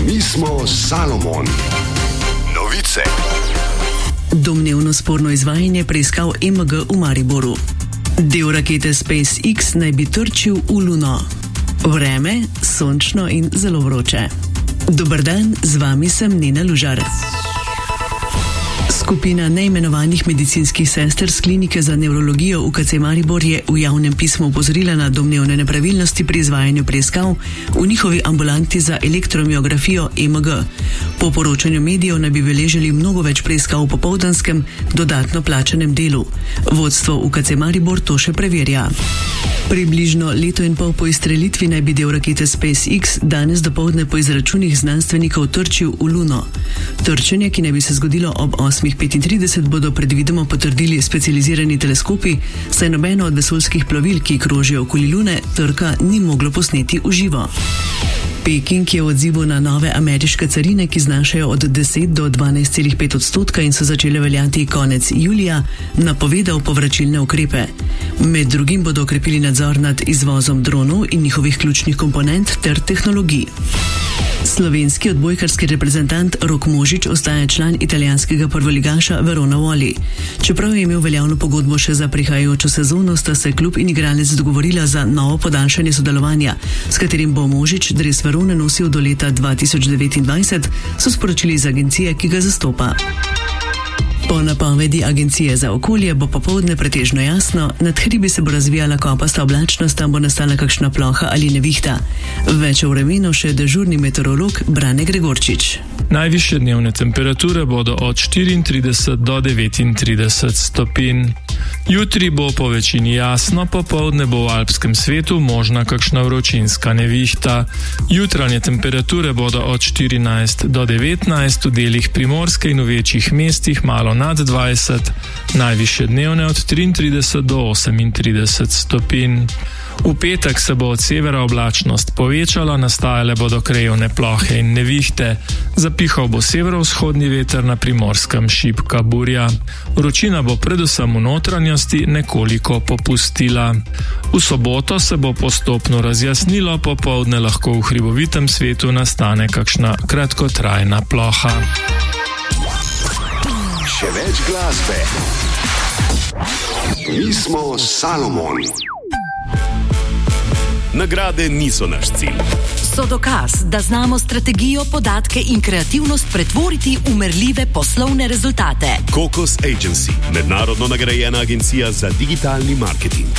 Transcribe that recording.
Mi smo Salomon. Novice. Domnevno sporno izvajanje preiskav EMG v Mariboru. Del rakete SpaceX naj bi trčil v Luno. Vreme, sončno in zelo vroče. Dober dan, z vami sem Nena Lužar. Skupina neimenovanih medicinskih sester z klinike za nevrologijo UKC Maribor je v javnem pismu opozorila na domnevne nepravilnosti pri izvajanju preiskav v njihovi ambulanti za elektromiografijo EMG. Po poročanju medijev naj bi beležili mnogo več preiskav v popoldanskem, dodatno plačanem delu. Vodstvo UKC Maribor to še preverja. Približno leto in pol po izstrelitvi naj bi del rakete SpaceX danes dopoldne po izračunih znanstvenikov trčil v Luno. Trčenje, ki naj bi se zgodilo ob 8:35, bodo predvidoma potrdili specializirani teleskopi, saj nobeno od vesoljskih plovil, ki krožijo okoli Lune, trka ni moglo posneti v živo. Peking je v odzivu na nove ameriške carine, ki znašajo od 10 do 12,5% in so začele veljati konec julija, napovedal povračilne ukrepe. Med drugim bodo okrepili nadzor nad izvozom dronov in njihovih ključnih komponent ter tehnologij. Slovenski odbojkarski reprezentant Rok Možič ostaja član italijanskega prvoligaša Verona Voli. Čeprav je imel veljavno pogodbo še za prihajajočo sezono, sta se klub in igralec dogovorila za novo podaljšanje sodelovanja, s katerim bo Možič dres Verone nosil do leta 2029, so sporočili iz agencije, ki ga zastopa. Po napovedi Agencije za okolje bo popoldne pretežno jasno, nad hribi se bo razvijala kopasta oblačnost, tam bo nastala kakšna ploha ali nevihta. Več o vremenu še dežurni meteorolog Brane Gregorčič. Najvišje dnevne temperature bodo od 34 do 39 stopinj. Jutri bo po večini jasno, popoldne bo v alpskem svetu možna kakšna vročinska nevihta. Jutranje temperature bodo od 14 do 19, v delih Primorske in v večjih mestih malo nad 20, najvišje dnevne od 33 do 38 stopinj. V petek se bo od severa oblačnost povečala, nastajale bodo krajevne plohe in nevihte. Zapihal bo severovzhodni veter, na Primorskem šibka burja. Vročina bo predvsem v notranjosti nekoliko popustila. V soboto se bo postopno razjasnilo, popoldne lahko v hribovitem svetu nastane kakšna kratkotrajna ploha. Še več glasbe. Mi smo Salomon. Nagrade niso naš cilj. So dokaz, da znamo strategijo, podatke in kreativnost pretvoriti v merljive poslovne rezultate. Kokos Agency, mednarodno nagrajena agencija za digitalni marketing.